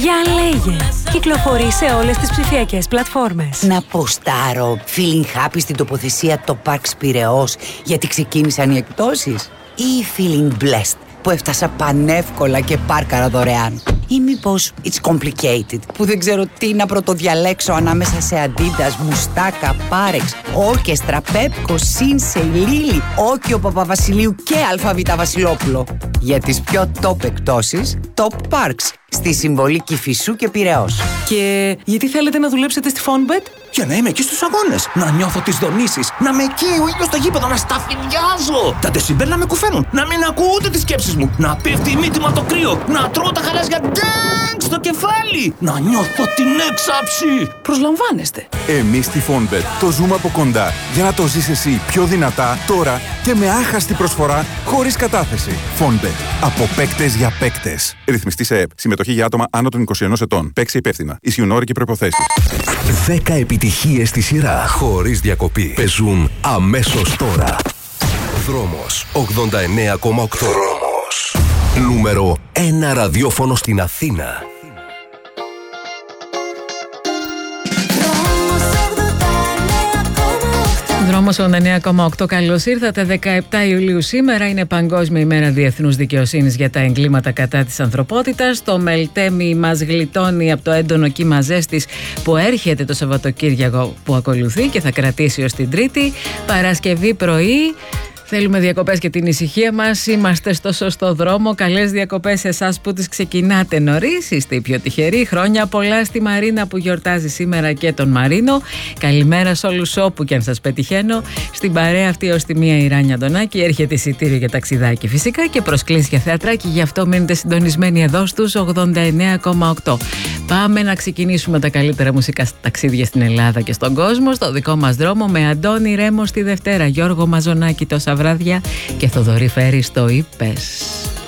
Για λέγε. Κυκλοφορεί σε όλες τις ψηφιακές πλατφόρμες. Να ποστάρω feeling happy στην τοποθεσία το Parks Πειραιώς γιατί ξεκίνησαν οι εκπτώσεις, ή feeling blessed που έφτασα πανεύκολα και πάρκαρα δωρεάν, ή μήπως it's complicated που δεν ξέρω τι να πρωτοδιαλέξω ανάμεσα σε Adidas, Μουστάκα, Πάρεξ, Όρκεστρα, Πέπκο, Σίνσεϊ, Λίλι, Όκιο Παπαβασιλείου και Αλφαβήτα Βασιλόπουλο. Για τις πιο top εκπτώσεις, Top Parks στη Συμβολή Κηφισού και Πειραιώς. Και γιατί θέλετε να δουλέψετε στη Fonbet? Για να είμαι εκεί στους αγώνες, να νιώθω τις δονήσεις, να με καίει ο ήλιος στο γήπεδο, να σταφυλιάζω. Τα δεσιμπέλ να με κουφαίνουν, να μην ακούω ούτε τις σκέψεις μου, να πέφτει η μύτη μου από το κρύο, να τρώω τα γαλάζια ντάγκ στο κεφάλι, να νιώθω την έξαψη. Προσλαμβάνεστε. Εμείς στη Fonbet το ζούμε από κοντά για να το ζεις εσύ πιο δυνατά τώρα και με άχαστη προσφορά χωρίς κατάθεση. Fonbet. Από παίκτες για παίκτες. Ρυθμιστή σε ΕΕΠ. Συμμετοχή για άτομα άνω των 21 ετών. Παίξε υπεύθυνα. Ισχύουν όροι και προϋποθέσεις. 10 επιτυχίες στη σειρά χωρίς διακοπή παίζουν αμέσως τώρα. Δρόμος 89,8. Δρόμος. Νούμερο 1 ραδιόφωνο στην Αθήνα. Δρόμος 89,8. Καλώς ήρθατε. 17 Ιουλίου σήμερα είναι Παγκόσμια ημέρα διεθνούς δικαιοσύνης για τα εγκλήματα κατά της ανθρωπότητας. Το Μελτέμι μας γλιτώνει από το έντονο κύμα ζέστης που έρχεται το Σαββατοκύριακο που ακολουθεί και θα κρατήσει ως την Τρίτη. Παρασκευή πρωί. Θέλουμε διακοπές και την ησυχία μας. Είμαστε στο σωστό δρόμο. Καλές διακοπές σε εσάς που τις ξεκινάτε νωρίς. Είστε οι πιο τυχεροί. Χρόνια πολλά στη Μαρίνα που γιορτάζει σήμερα και τον Μαρίνο. Καλημέρα σε όλους όπου και αν σας πετυχαίνω. Στην παρέα αυτή ως τη μία η Ράνια Αντωνάκη. Έρχεται εισιτήριο για ταξιδάκι φυσικά και προσκλήσεις για θεατράκι. Γι' αυτό μείνετε συντονισμένοι εδώ στους 89,8. Πάμε να ξεκινήσουμε τα καλύτερα μουσικά ταξίδια στην Ελλάδα και στον κόσμο. Στο δικό μας δρόμο με Αντώνη Ρέμο στη Δευτέρα, Γιώργο Μαζονάκη τόσα βράδια και Θοδωρή Φέρη στο Είπες.